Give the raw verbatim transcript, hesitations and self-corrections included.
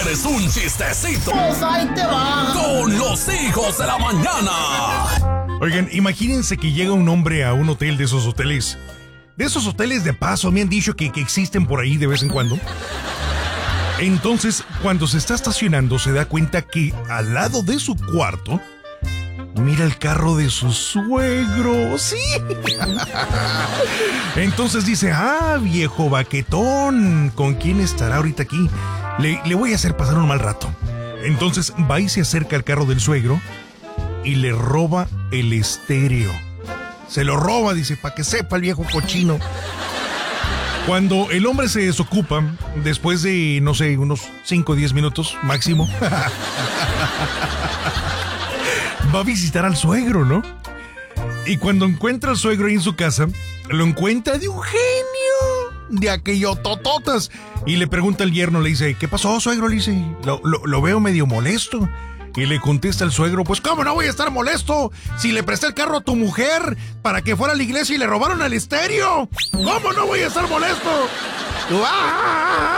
quieres un chistecito? Pues ahí te va. Con los hijos de la mañana. Oigan, imagínense que llega un hombre a un hotel de esos hoteles. De esos hoteles de paso, me han dicho que, que existen por ahí de vez en cuando. Entonces, cuando se está estacionando, se da cuenta que al lado de su cuarto, mira el carro de su suegro. ¡Sí! Entonces dice, ah, viejo baquetón, ¿con quién estará ahorita aquí? Le, le voy a hacer pasar un mal rato. Entonces va y se acerca al carro del suegro y le roba el estéreo. Se lo roba, dice, para que sepa el viejo cochino. Cuando el hombre se desocupa, después de, no sé, unos cinco o diez minutos máximo, va a visitar al suegro, ¿no? Y cuando encuentra al suegro ahí en su casa, lo encuentra de un genio, de aquello tototas. Y le pregunta al yerno, le dice, ¿qué pasó, suegro? Le dice, lo, lo, lo veo medio molesto. Y le contesta el suegro, pues ¿cómo no voy a estar molesto? Si le presté el carro a tu mujer para que fuera a la iglesia y le robaron el estéreo. ¿Cómo no voy a estar molesto? ¡Ah!